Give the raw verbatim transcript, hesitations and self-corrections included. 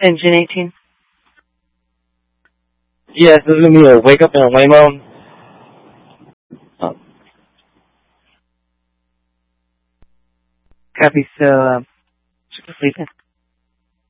Engine eighteen. Yes, this is going to be a wake up in a Waymo. Oh. Copy, so, um, sleeping.